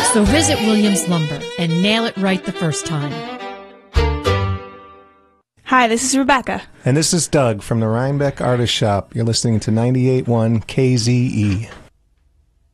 So visit Williams Lumber and nail it right the first time. Hi, this is Rebecca. And this is Doug from the Rhinebeck Artist Shop. You're listening to 98.1 KZE.